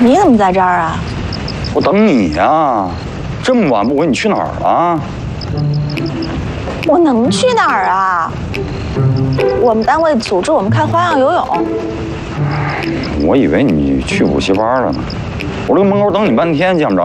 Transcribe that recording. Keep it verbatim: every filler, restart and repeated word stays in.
你怎么在这儿啊？ 我等你呀，这么晚不回，你去哪儿了？ 我能去哪儿啊？我们单位组织我们看花样游泳。 我以为你去补习班了呢。我这个门口等你半天，见不着